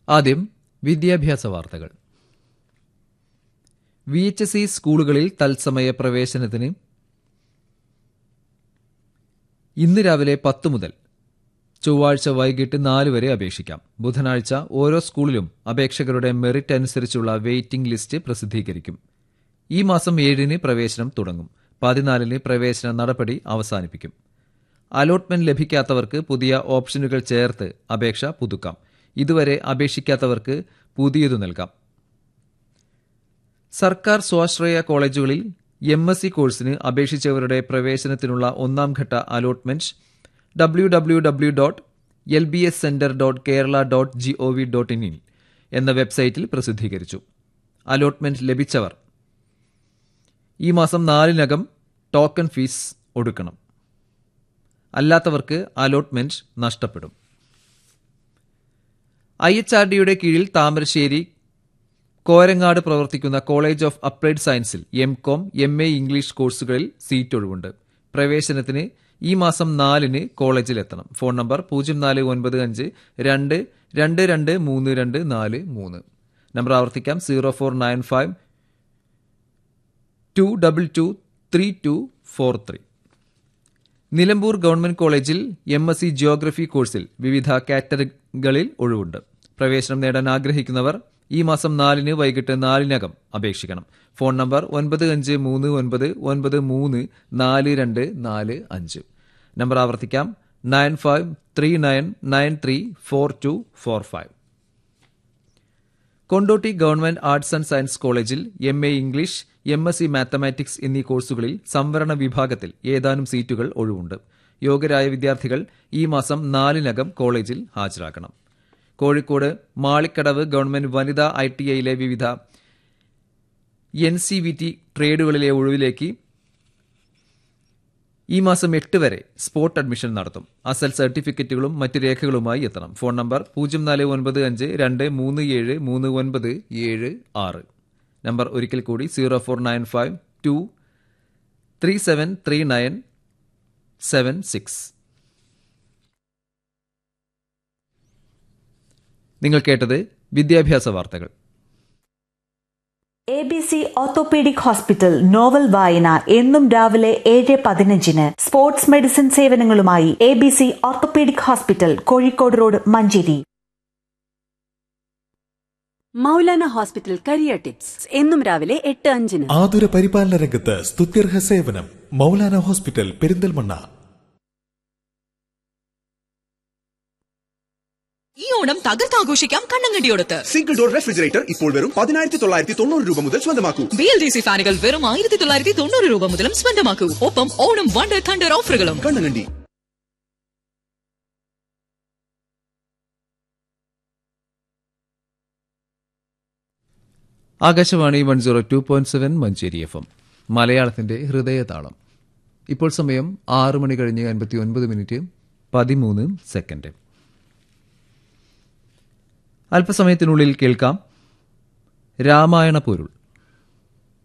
ആദ്യം വിദ്യാഭ്യാസ വാർത്തകൾ. VHSE സ്കൂളുകളിൽ തത്സമയ പ്രവേശനത്തിന് ഇന്ന് രാവിലെ 10 മുതൽ ചൊവ്വാഴ്ച വൈകിട്ട് 4 വരെ അപേക്ഷിക്കാം. ബുധനാഴ്ച ഓരോ സ്കൂളിലും അപേക്ഷകരുടെ മെറിറ്റ് അനുസരിച്ചുള്ള വെയിറ്റിംഗ് ലിസ്റ്റ് പ്രസിദ്ധീകരിക്കും. ഈ മാസം 7-ന് പ്രവേശനം തുടങ്ങും. 14-ന് പ്രവേശന നടപടി അവസാനിപ്പിക്കും. അലോട്ട്മെന്റ് ലഭിക്കാത്തവർക്ക് പുതിയ ഓപ്ഷനുകൾ ചേർത്ത് അപേക്ഷ പുതുക്കാം. ഇതുവരെ അപേക്ഷിക്കാത്തവർക്ക് പുതിയതു നൽകാം. സർക്കാർ സ്വാശ്രയ കോളേജുകളിൽ MSc കോഴ്സിന് അപേക്ഷിച്ചവരുടെ പ്രവേശനത്തിനുള്ള ഒന്നാംഘട്ട അലോട്ട്മെന്റ് www.lbscenter.kerala.gov.in എന്ന വെബ്സൈറ്റിൽ പ്രസിദ്ധീകരിച്ചു. അലോട്ട്മെന്റ് ലഭിച്ചവർ ഈ മാസം 4-നകം ടോക്കൺ ഫീസ് ഒടുക്കണം. അല്ലാത്തവർക്ക് അലോട്ട്മെന്റ് നഷ്ടപ്പെടും. IHRDയുടെ കീഴിൽ താമരശ്ശേരി കോരങ്ങാട് പ്രവർത്തിക്കുന്ന കോളേജ് ഓഫ് അപ്ലൈഡ് സയൻസിൽ MCom, MA ഇംഗ്ലീഷ് കോഴ്സുകളിൽ സീറ്റ് ഒഴിവുണ്ട്. പ്രവേശനത്തിന് ഈ മാസം 4-ന് കോളേജിലെത്തണം. Phone number 0495223243. നമ്പർ ആവർത്തിക്കാം 0495223243. നിലമ്പൂർ ഗവൺമെന്റ് കോളേജിൽ MSc ജിയോഗ്രഫി കോഴ്സിൽ വിവിധ കാറ്റഗറികളിൽ ഒഴിവുണ്ട്. പ്രവേശനം നേടാൻ ആഗ്രഹിക്കുന്നവർ ഈ മാസം 4-ന് വൈകിട്ട് 4-നകം അപേക്ഷിക്കണം. Phone number 9539934245. നമ്പർ ആവർത്തിക്കാം 9539934245. Kondotty government arts and science കോളേജിൽ MA ഇംഗ്ലീഷ്, MSc മാത്തമാറ്റിക്സ് എന്നീ കോഴ്സുകളിൽ സംവരണ വിഭാഗത്തിൽ ഏതാനും സീറ്റുകൾ ഒഴിവുണ്ട്. യോഗ്യരായ വിദ്യാർത്ഥികൾ ഈ മാസം 4-നകം കോളേജിൽ ഹാജരാക്കണം. കോഴിക്കോട് മാളിക്കടവ് ഗവൺമെന്റ് വനിതാ ITIയിലെ വിവിധ NCVT ട്രേഡുകളിലെ ഒഴിവിലേക്ക് ഈ മാസം 8 വരെ സ്പോട്ട് അഡ്മിഷൻ നടത്തും. അസൽ സർട്ടിഫിക്കറ്റുകളും മറ്റ് രേഖകളുമായി എത്തണം. Phone number 0495237397. നമ്പർ ഒരിക്കൽ കൂടി 049523739776. നിങ്ങൾ കേട്ടത് വിദ്യാഭ്യാസ വാർത്തകൾ. ABC ഓർത്തോപീഡിക് ഹോസ്പിറ്റൽ നോവൽ വായന എന്നും രാവിലെ 7:15. Sports medicine സേവനങ്ങളുമായി ABC orthopaedic hospital, Kozhikode road, Manjeri. Maulana hospital career tips എന്നും രാവിലെ 8:05. ആതുര പരിപാലന രംഗത്ത് സ്തുത്യർഹ സേവനം. മൗലാന ഹോസ്പിറ്റൽ, പെരിന്തൽമണ്ണ. ഈ ഓണം തകർത്താഘോഷിക്കാം കണ്ണങ്കണ്ടിയോടത്ത്. സിംഗിൾ ഡോർ റെഫ്രിജറേറ്റർ ഇപ്പോൾ വെറും 10,990 രൂപ മുതൽ സ്വന്തമാക്കൂ. BLDC ഫാനുകൾ വെറും 1,990 രൂപ മുതലും സ്വന്തമാക്കൂ. ഒപ്പം ഓണം വണ്ടർ തണ്ടർ ഓഫറുകളും. കണ്ണങ്കണ്ടി. ആകാശവാണി 102.7 മഞ്ചേരി FM, മലയാളത്തിന്റെ ഹൃദയതാളം. ഇപ്പോൾ സമയം 6:59 അല്പസമയത്തിനുള്ളിൽ കേൾക്കാം രാമായണ പൊരുൾ.